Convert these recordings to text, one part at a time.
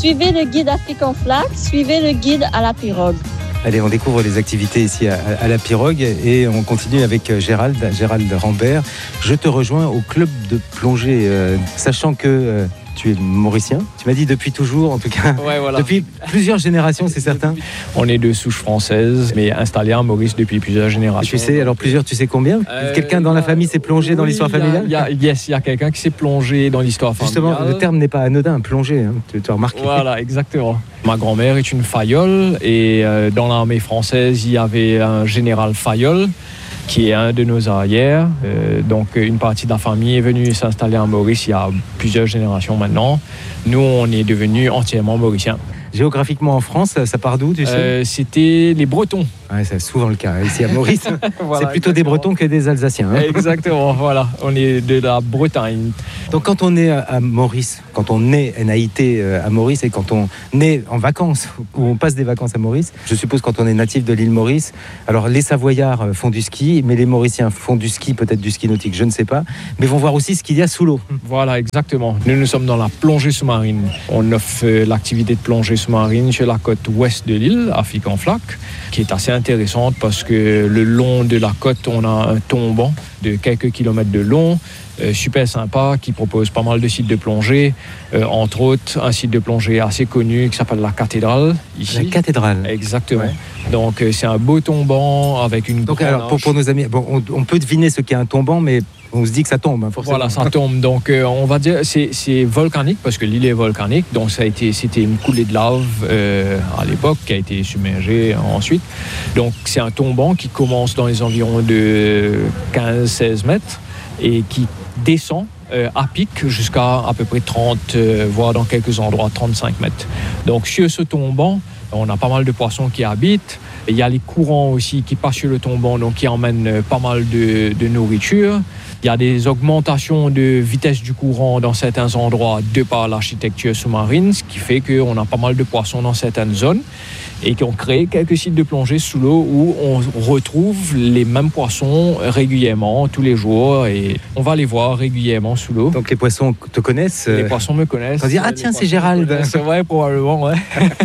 suivez le guide African Flag, suivez le guide à la pirogue. Allez, on découvre les activités ici à la pirogue et on continue avec Gérald Rambert. Je te rejoins au club de plongée, sachant que tu es mauricien. Tu m'as dit depuis toujours, en tout cas, ouais, voilà. Depuis plusieurs générations, c'est certain. On est de souche française, mais installé à Maurice depuis plusieurs générations. Tu sais, alors plusieurs, tu sais combien Quelqu'un dans la famille s'est plongé dans l'histoire familiale? Il y a quelqu'un qui s'est plongé dans l'histoire familiale. Justement, le terme n'est pas anodin, plonger, hein, tu as remarqué. Voilà, exactement. Ma grand-mère est une Fayolle et dans l'armée française, il y avait un général Fayolle qui est un de nos arrières. Donc une partie de la famille est venue s'installer à Maurice il y a plusieurs générations maintenant. Nous, on est devenus entièrement mauriciens. Géographiquement en France, ça part d'où, tu sais? C'était les Bretons. Ouais, c'est souvent le cas. Ici à Maurice, voilà, c'est plutôt des Bretons que des Alsaciens. Hein. Exactement, voilà. On est de la Bretagne. Donc quand on est à Maurice, quand on est NAIT à Maurice et quand on est en vacances, ou on passe des vacances à Maurice, je suppose quand on est natif de l'île Maurice, alors les Savoyards font du ski, mais les Mauriciens font du ski, peut-être du ski nautique, je ne sais pas, mais vont voir aussi ce qu'il y a sous l'eau. Voilà, exactement. Nous sommes dans la plongée sous-marine. On offre l'activité de plongée sous-marine sur la côte ouest de l'île, à Ficanflac, qui est assez intéressante parce que le long de la côte, on a un tombant de quelques kilomètres de long, super sympa, qui propose pas mal de sites de plongée, entre autres un site de plongée assez connu qui s'appelle la Cathédrale, ici. La Cathédrale. Exactement. Ouais. Donc c'est un beau tombant avec une Donc grande alors, pour nos amis, bon, on peut deviner ce qu'est un tombant, mais on se dit que ça tombe, hein, forcément. Voilà, ça tombe. Donc, on va dire c'est volcanique parce que l'île est volcanique. Donc, c'était une coulée de lave à l'époque qui a été submergée ensuite. Donc, c'est un tombant qui commence dans les environs de 15-16 mètres et qui descend à pic jusqu'à à peu près 30, voire dans quelques endroits 35 mètres. Donc, sur ce tombant, on a pas mal de poissons qui habitent. Il y a les courants aussi qui passent sur le tombant, donc qui emmènent pas mal de nourriture. Il y a des augmentations de vitesse du courant dans certains endroits de par l'architecture sous-marine, ce qui fait qu'on a pas mal de poissons dans certaines zones et qui ont créé quelques sites de plongée sous l'eau où on retrouve les mêmes poissons régulièrement, tous les jours, et on va les voir régulièrement sous l'eau. Donc les poissons te connaissent? Les poissons me connaissent. On dit, ah tiens, c'est Gérald. C'est vrai, probablement, ouais.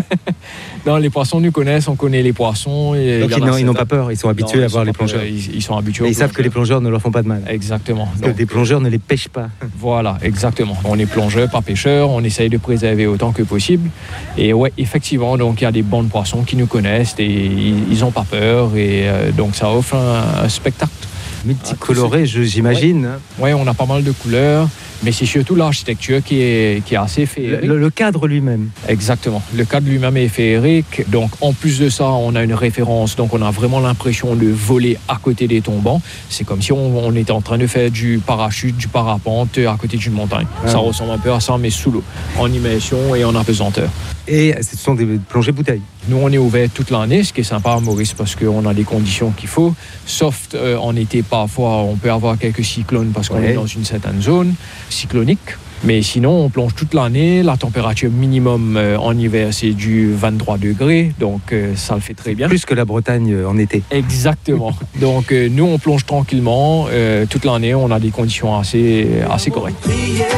Non, les poissons nous connaissent, on connaît les poissons. Et donc ils n'ont pas peur, ils sont habitués à voir les plongeurs. Ils sont habitués. Et ils savent que les plongeurs ne leur font pas de mal. Exactement. Parce que des plongeurs ne les pêchent pas. Voilà, exactement. On est plongeurs, pas pêcheurs, on essaye de préserver autant que possible. Et ouais, effectivement, donc il y a des bancs de poissons qui nous connaissent et ils n'ont pas peur. Et donc ça offre un spectacle. Multicoloré, j'imagine. Oui, on a pas mal de couleurs, mais c'est surtout l'architecture qui est assez féerique. Le cadre lui-même. Exactement. Le cadre lui-même est féerique. Donc, en plus de ça, on a une référence. Donc, on a vraiment l'impression de voler à côté des tombants. C'est comme si on était en train de faire du parachute, du parapente à côté d'une montagne. Ah. Ça ressemble un peu à ça, mais sous l'eau, en immersion et en apesanteur. Et ce sont des plongées bouteilles. Nous, on est ouvert toute l'année, ce qui est sympa à Maurice parce qu'on a les conditions qu'il faut. Sauf en été, parfois, on peut avoir quelques cyclones parce qu'on est dans une certaine zone cyclonique. Mais sinon, on plonge toute l'année. La température minimum en hiver, c'est du 23 degrés. Donc, ça le fait très bien. Plus que la Bretagne en été. Exactement. Donc, nous, on plonge tranquillement. Toute l'année, on a des conditions assez correctes.